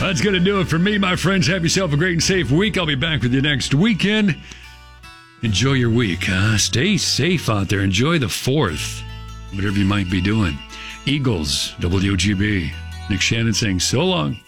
That's going to do it for me, my friends. Have yourself a great and safe week. I'll be back with you next weekend. Enjoy your week. Stay safe out there. Enjoy the 4th, whatever you might be doing. Eagles, WGB. Nick Shannon saying so long.